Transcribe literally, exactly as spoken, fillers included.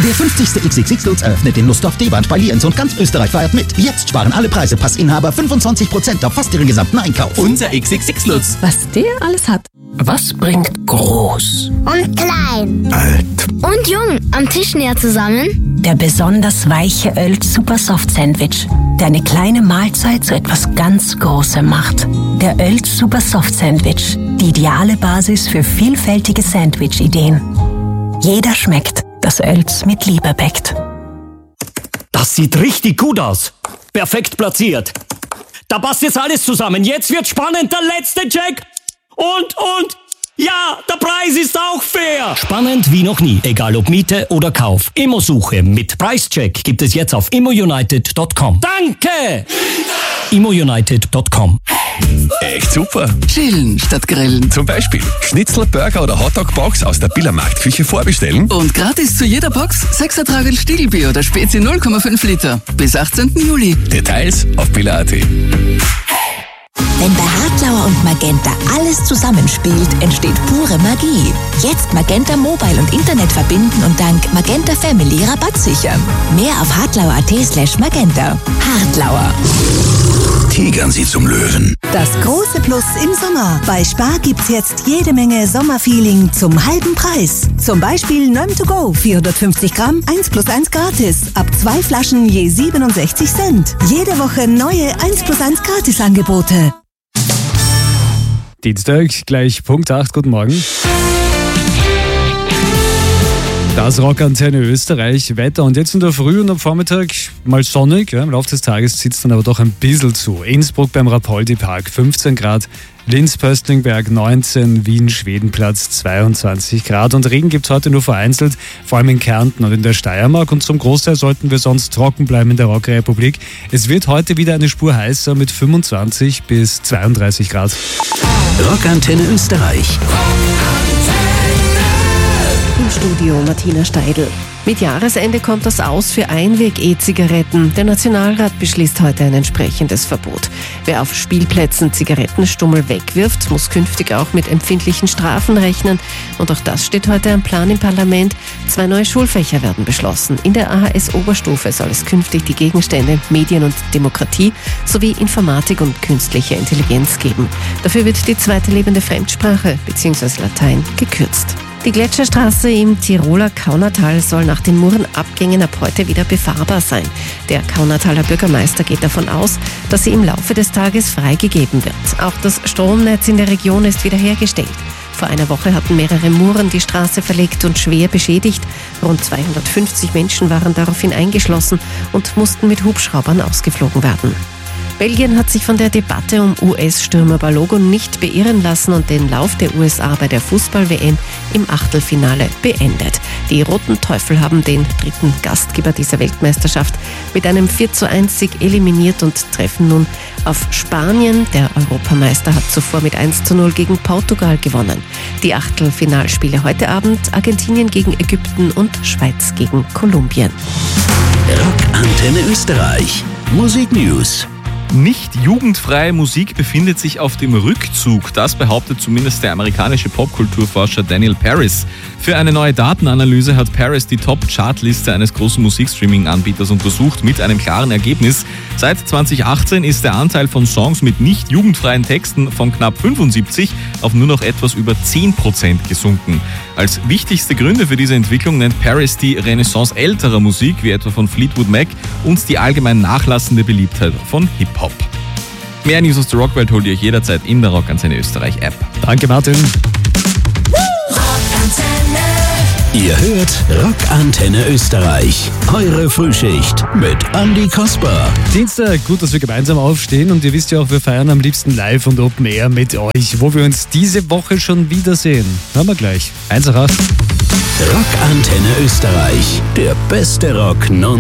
Der fünfzigste X X X Lutz eröffnet den Lusthof D-Band bei Lienz und ganz Österreich feiert mit. Jetzt sparen alle Preisepassinhaber fünfundzwanzig Prozent auf fast ihren gesamten Einkauf. Unser X X X Lutz. Was der alles hat. Was bringt groß und klein, alt und jung am Tisch näher zusammen? Der besonders weiche Oelz Super Soft Sandwich, der eine kleine Mahlzeit zu etwas ganz Großem macht. Der Oelz Super Soft Sandwich, die ideale Basis für vielfältige Sandwich-Ideen. Jeder schmeckt, das Oelz mit Liebe bäckt. Das sieht richtig gut aus. Perfekt platziert. Da passt jetzt alles zusammen. Jetzt wird spannend, der letzte Check. Und, und, ja, der Preis ist auch fair. Spannend wie noch nie, egal ob Miete oder Kauf. Immosuche mit Preischeck gibt es jetzt auf immounited punkt com. Danke! immounited punkt com. Echt super. Chillen statt grillen. Zum Beispiel Schnitzel, Burger oder Hotdog-Box aus der Biller Marktküche vorbestellen. Und gratis zu jeder Box sechs Ertrag Stiegelbier oder Spezi null Komma fünf Liter. Bis achtzehnten Juli. Details auf biller punkt at. Wenn bei Hartlauer und Magenta alles zusammenspielt, entsteht pure Magie. Jetzt Magenta Mobile und Internet verbinden und dank Magenta Family Rabatt sichern. Mehr auf hartlauer punkt at slash magenta. Hartlauer. Tigern Sie zum Löwen. Das große Plus im Sommer. Bei Spar gibt's jetzt jede Menge Sommerfeeling zum halben Preis. Zum Beispiel Nöm to go, vierhundertfünfzig Gramm, eins plus eins gratis. Ab zwei Flaschen je siebenundsechzig Cent. Jede Woche neue eins plus eins Gratis-Angebote. Dienstag, gleich Punkt acht, guten Morgen. Das Rockantenne Österreich, Wetter und jetzt in der Früh und am Vormittag mal sonnig, ja, im Laufe des Tages zieht es dann aber doch ein bisschen zu. Innsbruck beim Rapoldi-Park fünfzehn Grad, Linz-Pöstlingberg neunzehn, Wien Schwedenplatz zweiundzwanzig Grad und Regen gibt es heute nur vereinzelt, vor allem in Kärnten und in der Steiermark und zum Großteil sollten wir sonst trocken bleiben in der Rockrepublik. Es wird heute wieder eine Spur heißer mit fünfundzwanzig bis zweiunddreißig Grad. Rockantenne Österreich. Im Studio Martina Steidl. Mit Jahresende kommt das Aus für Einweg-E-Zigaretten. Der Nationalrat beschließt heute ein entsprechendes Verbot. Wer auf Spielplätzen Zigarettenstummel wegwirft, muss künftig auch mit empfindlichen Strafen rechnen. Und auch das steht heute am Plan im Parlament. Zwei neue Schulfächer werden beschlossen. In der A H S-Oberstufe soll es künftig die Gegenstände Medien und Demokratie sowie Informatik und künstliche Intelligenz geben. Dafür wird die zweite lebende Fremdsprache bzw. Latein gekürzt. Die Gletscherstraße im Tiroler Kaunertal soll nach den Murenabgängen ab heute wieder befahrbar sein. Der Kaunertaler Bürgermeister geht davon aus, dass sie im Laufe des Tages freigegeben wird. Auch das Stromnetz in der Region ist wiederhergestellt. Vor einer Woche hatten mehrere Muren die Straße verlegt und schwer beschädigt. Rund zweihundertfünfzig Menschen waren daraufhin eingeschlossen und mussten mit Hubschraubern ausgeflogen werden. Belgien hat sich von der Debatte um U S-Stürmer Balogun nicht beirren lassen und den Lauf der U S A bei der Fußball-W M im Achtelfinale beendet. Die Roten Teufel haben den dritten Gastgeber dieser Weltmeisterschaft mit einem vier zu eins Sieg eliminiert und treffen nun auf Spanien. Der Europameister hat zuvor mit eins zu null gegen Portugal gewonnen. Die Achtelfinalspiele heute Abend: Argentinien gegen Ägypten und Schweiz gegen Kolumbien. Rockantenne Österreich. Musik News. Nicht jugendfreie Musik befindet sich auf dem Rückzug. Das behauptet zumindest der amerikanische Popkulturforscher Daniel Paris. Für eine neue Datenanalyse hat Paris die Top-Chartliste eines großen Musikstreaming-Anbieters untersucht mit einem klaren Ergebnis. Seit zwanzig achtzehn ist der Anteil von Songs mit nicht jugendfreien Texten von knapp fünfundsiebzig auf nur noch etwas über zehn Prozent gesunken. Als wichtigste Gründe für diese Entwicklung nennt Paris die Renaissance älterer Musik, wie etwa von Fleetwood Mac, und die allgemein nachlassende Beliebtheit von Hip-Hop. Mehr News aus der Rockwelt holt ihr euch jederzeit in der Rockantenne Österreich App. Danke, Martin. Ihr hört Rockantenne Österreich. Eure Frühschicht mit Andi Kasper. Dienstag, gut, dass wir gemeinsam aufstehen und ihr wisst ja auch, wir feiern am liebsten live und Open Air mit euch, wo wir uns diese Woche schon wiedersehen. Hören wir gleich. eins acht. Rockantenne Österreich. Der beste Rock non